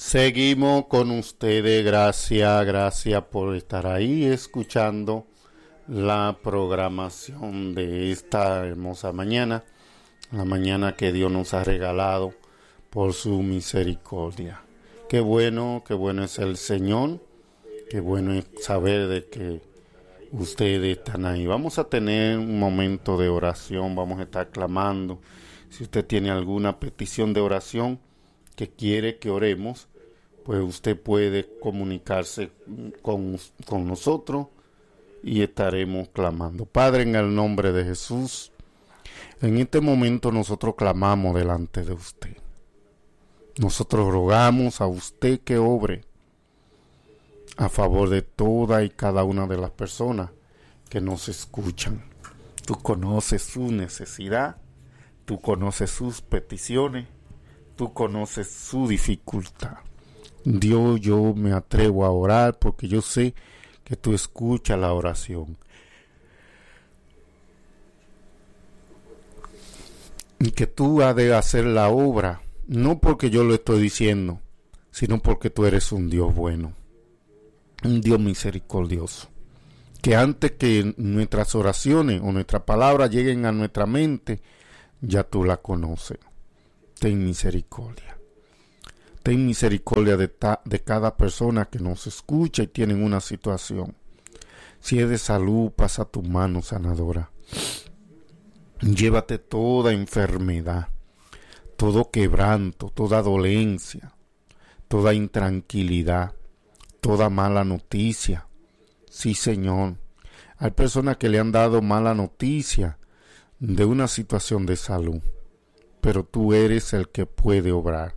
Seguimos con ustedes, gracias por estar ahí escuchando la programación de esta hermosa mañana, la mañana que Dios nos ha regalado por su misericordia. Qué bueno es el Señor, qué bueno es saber de que ustedes están ahí. Vamos a tener un momento de oración, vamos a estar clamando. Si usted tiene alguna petición de oración que quiere que oremos, pues usted puede comunicarse con nosotros y estaremos clamando. Padre, en el nombre de Jesús, en este momento nosotros clamamos delante de usted. Nosotros rogamos a usted que obre a favor de toda y cada una de las personas que nos escuchan. Tú conoces su necesidad, tú conoces sus peticiones, tú conoces su dificultad. Dios, yo me atrevo a orar porque yo sé que tú escuchas la oración. Y que tú has de hacer la obra, no porque yo lo estoy diciendo, sino porque tú eres un Dios bueno, un Dios misericordioso. Que antes que nuestras oraciones o nuestras palabras lleguen a nuestra mente, ya tú la conoces. Ten misericordia. Ten misericordia de cada persona que nos escucha y tiene una situación. Si es de salud, pasa tu mano sanadora. Llévate toda enfermedad, todo quebranto, toda dolencia, toda intranquilidad, toda mala noticia. Sí, Señor. Hay personas que le han dado mala noticia de una situación de salud, pero tú eres el que puede obrar.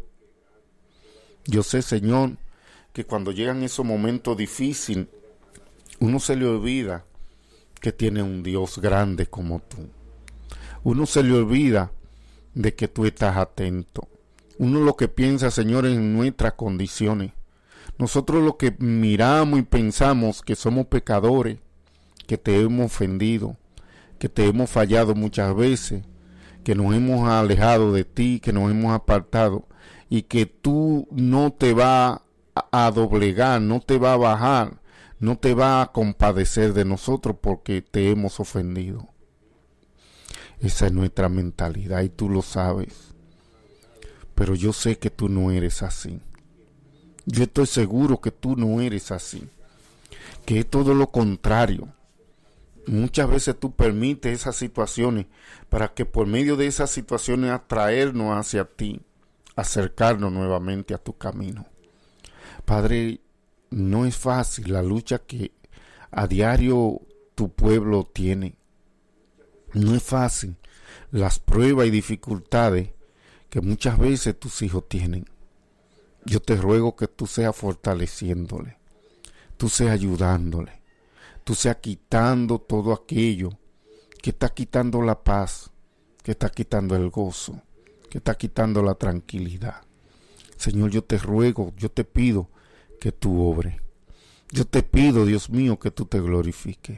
Yo sé, Señor, que cuando llegan esos momentos difíciles, uno se le olvida que tiene un Dios grande como tú. Uno se le olvida de que tú estás atento. Uno lo que piensa, Señor, en nuestras condiciones. Nosotros lo que miramos y pensamos que somos pecadores, que te hemos ofendido, que te hemos fallado muchas veces, que nos hemos alejado de ti, que nos hemos apartado, y que tú no te vas a doblegar, no te vas a bajar, no te vas a compadecer de nosotros porque te hemos ofendido. Esa es nuestra mentalidad y tú lo sabes. Pero yo sé que tú no eres así. Yo estoy seguro que tú no eres así. Que es todo lo contrario. Muchas veces tú permites esas situaciones para que por medio de esas situaciones atraernos hacia ti, acercarnos nuevamente a tu camino. Padre, no es fácil la lucha que a diario tu pueblo tiene. No es fácil las pruebas y dificultades que muchas veces tus hijos tienen. Yo te ruego que tú seas fortaleciéndole, tú seas ayudándole, tú seas quitando todo aquello que está quitando la paz, que está quitando el gozo, que está quitando la tranquilidad. Señor, yo te ruego, yo te pido que tú obres. Yo te pido, Dios mío, que tú te glorifiques.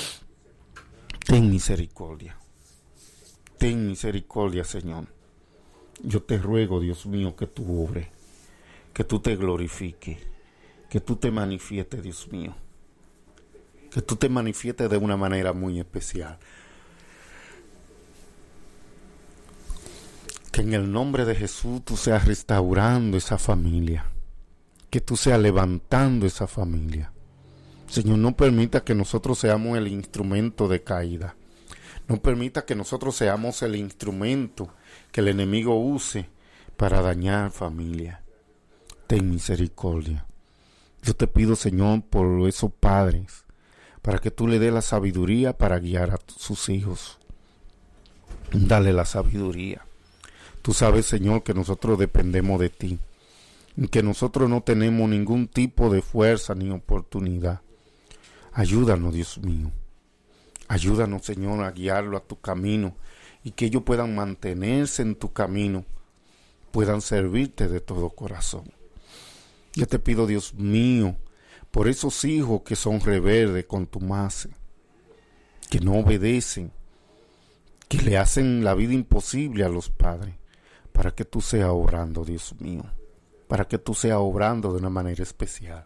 Ten misericordia. Ten misericordia, Señor. Yo te ruego, Dios mío, que tú obres, que tú te glorifiques, que tú te manifiestes, Dios mío. Que tú te manifiestes de una manera muy especial. Que en el nombre de Jesús tú seas restaurando esa familia. Que tú seas levantando esa familia. Señor, no permita que nosotros seamos el instrumento de caída. No permita que nosotros seamos el instrumento que el enemigo use para dañar familia. Ten misericordia. Yo te pido, Señor, por esos padres, para que tú le des la sabiduría para guiar a sus hijos. Dale la sabiduría. Tú sabes, Señor, que nosotros dependemos de ti, que nosotros no tenemos ningún tipo de fuerza ni oportunidad. Ayúdanos, Dios mío. Ayúdanos, Señor, a guiarlo a tu camino y que ellos puedan mantenerse en tu camino, puedan servirte de todo corazón. Yo te pido, Dios mío, por esos hijos que son rebeldes, contumaces, que no obedecen, que le hacen la vida imposible a los padres, para que tú seas obrando, Dios mío, para que tú seas obrando de una manera especial.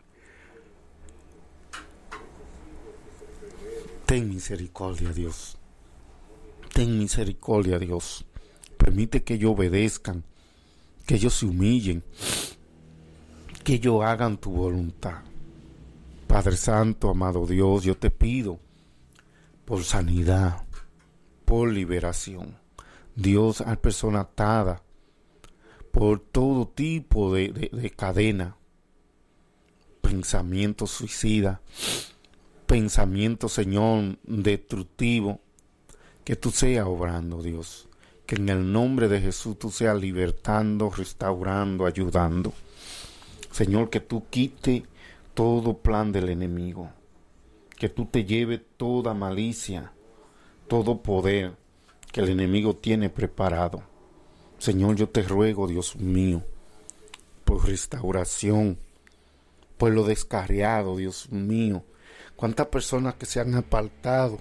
Ten misericordia, Dios. Ten misericordia, Dios. Permite que ellos obedezcan, que ellos se humillen, que ellos hagan tu voluntad. Padre Santo, amado Dios, yo te pido por sanidad, por liberación. Dios, hay personas atadas por todo tipo de cadena, pensamientos suicidas, pensamientos, Señor, destructivos, que tú seas obrando, Dios, que en el nombre de Jesús tú seas libertando, restaurando, ayudando. Señor, que tú quites todo plan del enemigo, que tú te lleves toda malicia, todo poder que el enemigo tiene preparado. Señor, yo te ruego, Dios mío, por restauración, por lo descarriado, Dios mío. Cuántas personas que se han apartado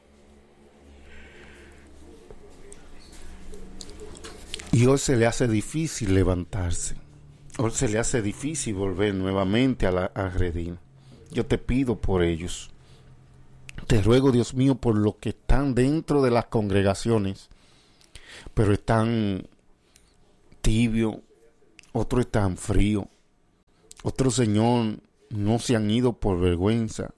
y hoy se le hace difícil levantarse. Hoy se le hace difícil volver nuevamente a agredir. Yo te pido por ellos. Te ruego, Dios mío, por los que están dentro de las congregaciones, pero están tibios, otros están fríos, otros, Señor, no se han ido por vergüenza.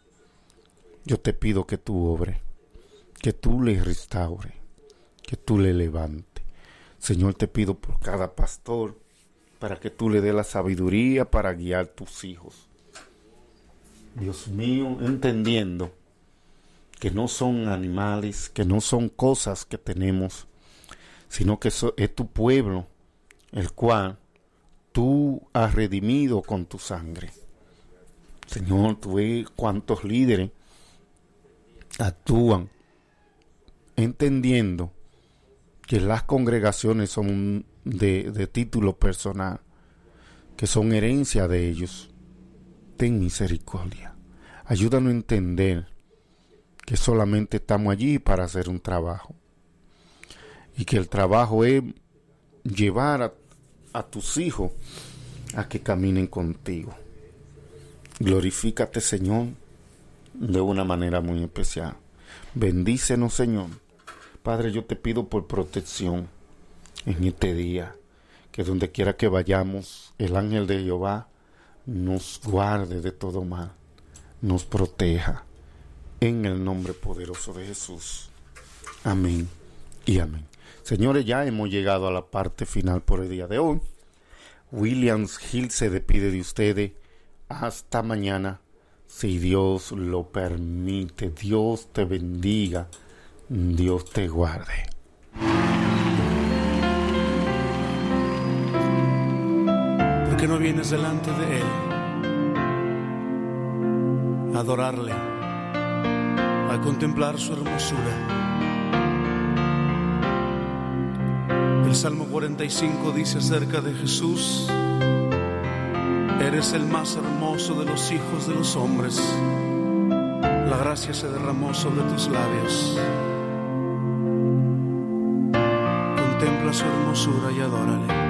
Yo te pido que tú obres, que tú les restaures, que tú les levantes. Señor, te pido por cada pastor, para que tú le des la sabiduría para guiar tus hijos. Dios mío, entendiendo que no son animales, que no son cosas que tenemos, sino que es tu pueblo, el cual tú has redimido con tu sangre. Señor, tú ves cuántos líderes actúan entendiendo que las congregaciones son de título personal, que son herencia de ellos. Ten misericordia. Ayúdanos a entender que solamente estamos allí para hacer un trabajo, y que el trabajo es llevar a tus hijos a que caminen contigo. Glorifícate, Señor, de una manera muy especial. Bendícenos, Señor. Padre, yo te pido por protección en este día, que donde quiera que vayamos, el ángel de Jehová nos guarde de todo mal, nos proteja, en el nombre poderoso de Jesús. Amén y amén. Señores, ya hemos llegado a la parte final por el día de hoy. Williams Hill se despide de ustedes. Hasta mañana, si Dios lo permite. Dios te bendiga, Dios te guarde. ¿Por qué no vienes delante de Él a adorarle, a contemplar su hermosura? El Salmo 45 dice acerca de Jesús: eres el más hermoso de los hijos de los hombres, la gracia se derramó sobre tus labios. Contempla su hermosura y adórale.